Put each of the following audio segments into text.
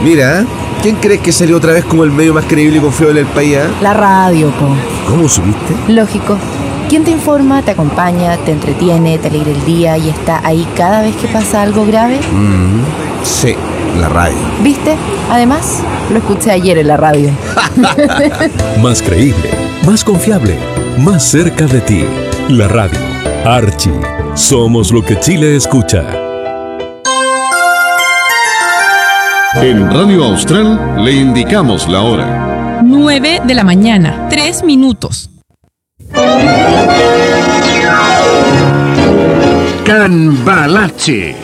Mira, ¿quién crees que salió otra vez como el medio más creíble y confiable del país? La radio, po. ¿Cómo supiste? Lógico. ¿Quién te informa, te acompaña, te entretiene, te alegra el día y está ahí cada vez que pasa algo grave? Sí, la radio. ¿Viste? Además, lo escuché ayer en la radio. Más creíble, más confiable, más cerca de ti. La radio. Archie. Somos lo que Chile escucha. En Radio Austral le indicamos la hora. 9 de la mañana, 3 minutos. Cambalache.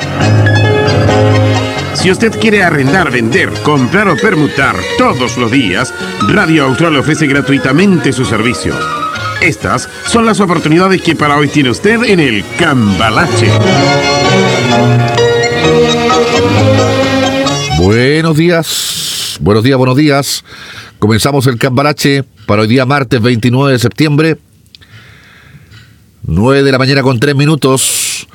Si usted quiere arrendar, vender, comprar o permutar todos los días, Radio Austral ofrece gratuitamente sus servicios. Estas son las oportunidades que para hoy tiene usted en el Cambalache. Buenos días. Comenzamos el Cambalache para hoy día martes 29 de septiembre. 9 de la mañana con 3 minutos.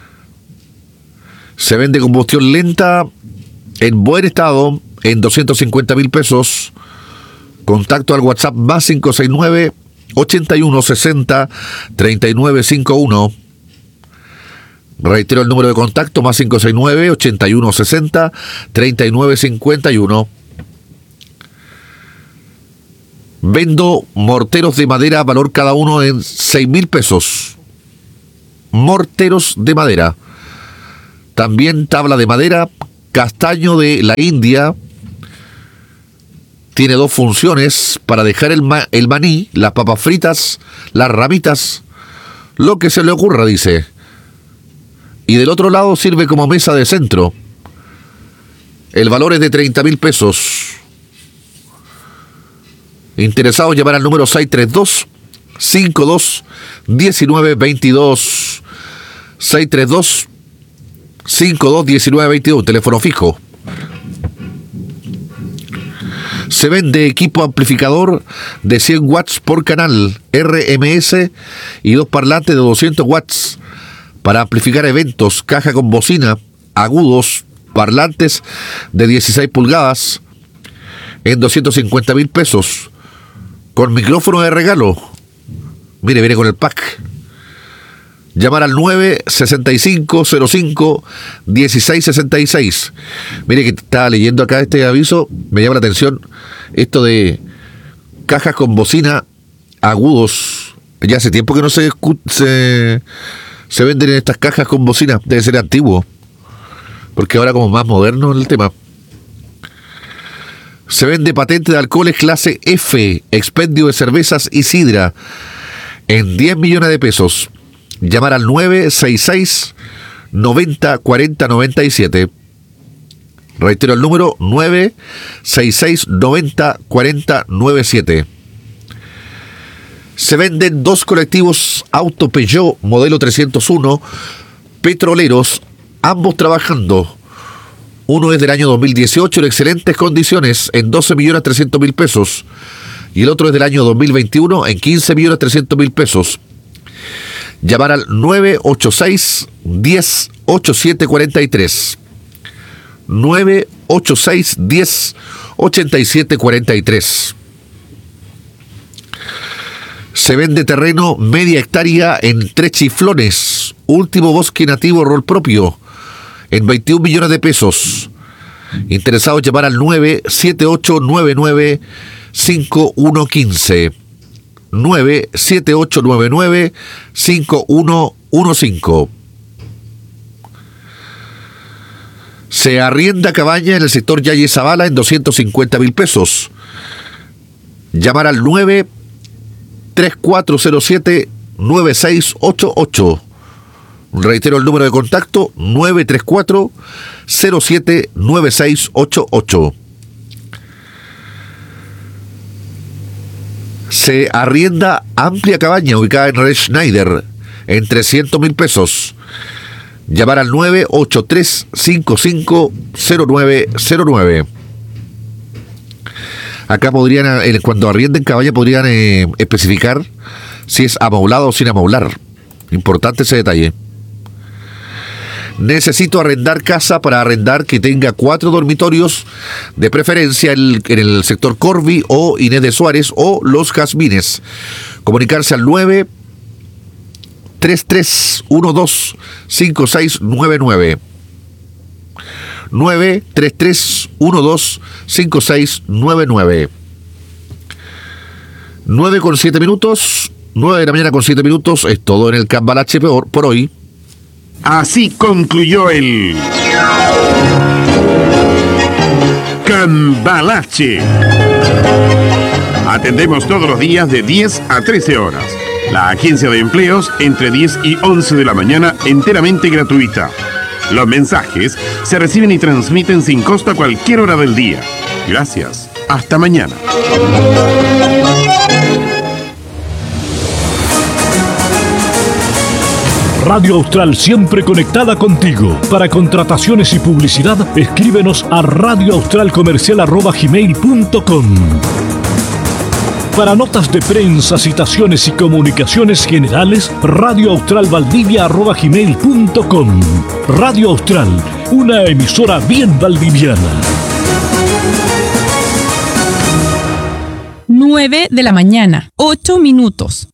Se vende combustión lenta en buen estado en 250.000 pesos. Contacto al WhatsApp más 569 8160 3951. Reitero el número de contacto más 569 8160 3951. Vendo morteros de madera, valor cada uno en 6.000 pesos. Morteros de madera. También tabla de madera, castaño de la India. Tiene dos funciones: para dejar el maní, las papas fritas, las ramitas, lo que se le ocurra, dice. Y del otro lado sirve como mesa de centro. El valor es de 30.000 pesos. Interesados, llamar al número 632-52-1922. 632-52-1922, teléfono fijo. Se vende equipo amplificador de 100 watts por canal, RMS, y dos parlantes de 200 watts para amplificar eventos, caja con bocina, agudos, parlantes de 16 pulgadas en 250.000 pesos, con micrófono de regalo. Mire, viene con el pack. Llamar al 96505-1666. Mire que estaba leyendo acá este aviso, me llama la atención esto de cajas con bocina agudos. Ya hace tiempo que no se venden en estas cajas con bocina, debe ser antiguo, porque ahora como más moderno el tema. Se vende patente de alcoholes clase F, expendio de cervezas y sidra, en 10 millones de pesos. Llamar al 966 90 40 97. Reitero el número 966 90 40 97. Se venden dos colectivos Auto Peugeot modelo 301 petroleros, ambos trabajando. Uno es del año 2018 en excelentes condiciones en 12.300.000 pesos y el otro es del año 2021 en 15.300.000 pesos. Llamar al 986-10-8743. 986-10-8743. Se vende terreno media hectárea en Tres Chiflones, último bosque nativo rol propio, en 21 millones de pesos. Interesados, llamar al 97899-5115. 97899-5115. Se arrienda cabaña en el sector Yalle Zavala en 250.000 pesos. Llamar al 93407-9688. Reitero el número de contacto: 934-07-9688. Se arrienda amplia cabaña ubicada en Red Schneider en 300.000 pesos. Llamar al 983550909. Acá podrían, cuando arrienden cabaña, podrían especificar si es amoblado o sin amoblar. Importante ese detalle. Necesito arrendar casa para arrendar que tenga 4 dormitorios, de preferencia en el sector Corby o Inés de Suárez o Los Jazmines. Comunicarse al 933125699. 933125699. 9:07 minutos. 9 de la mañana con 7 minutos. Es todo en el Cambalache por hoy. Así concluyó el Cambalache. Atendemos todos los días de 10 a 13 horas. La agencia de empleos entre 10 y 11 de la mañana, enteramente gratuita. Los mensajes se reciben y transmiten sin costo a cualquier hora del día. Gracias. Hasta mañana. Radio Austral siempre conectada contigo. Para contrataciones y publicidad, escríbenos a radioaustralcomercial@gmail.com. Para notas de prensa, citaciones y comunicaciones generales, radioaustralvaldivia@gmail.com. Radio Austral, una emisora bien valdiviana. 9 de la mañana, 8 minutos.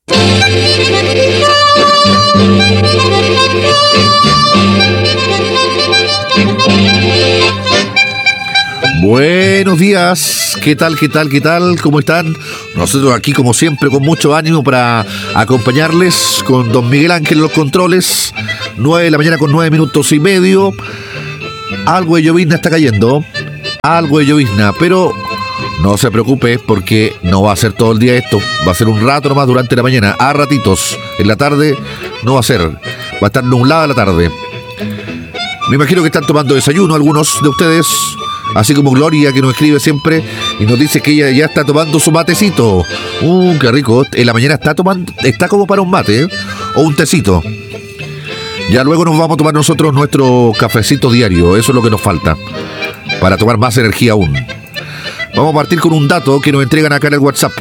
Buenos días, ¿qué tal? ¿Cómo están? Nosotros aquí como siempre con mucho ánimo para acompañarles con don Miguel Ángel en los controles. 9 de la mañana con 9 minutos y medio. Algo de llovizna está cayendo, pero no se preocupe porque no va a ser todo el día esto, va a ser un rato nomás durante la mañana, a ratitos. En la tarde no va a ser, va a estar nublada la tarde. Me imagino que están tomando desayuno algunos de ustedes, así como Gloria, que nos escribe siempre y nos dice que ella ya está tomando su matecito. Qué rico. En la mañana está como para un mate, o un tecito. Ya luego nos vamos a tomar nosotros nuestro cafecito diario. Eso es lo que nos falta para tomar más energía aún. Vamos a partir con un dato que nos entregan acá en el WhatsApp.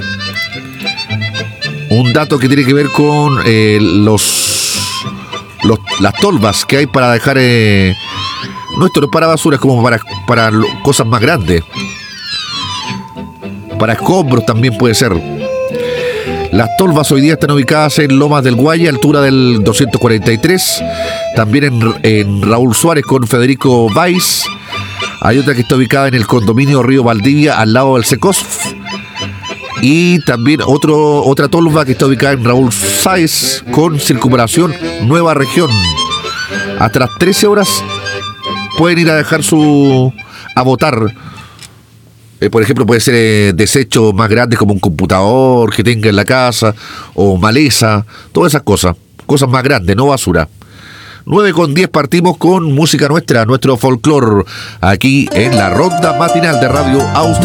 Un dato que tiene que ver con las tolvas que hay para dejar... no, esto no es para basura, es como para cosas más grandes. Para escombros también puede ser. Las tolvas hoy día están ubicadas en Lomas del Guaya, altura del 243. También en Raúl Suárez con Federico Valls. Hay otra que está ubicada en el condominio Río Valdivia, al lado del Secosf. Y también otra tolva que está ubicada en Raúl Sáez con circunvalación Nueva Región. Hasta las 13 horas pueden ir a dejar a botar. Por ejemplo, puede ser desechos más grandes como un computador que tenga en la casa, o maleza, todas esas cosas más grandes, no basura. 9:10 partimos con música nuestra, nuestro folclore, aquí en la ronda matinal de Radio Austral.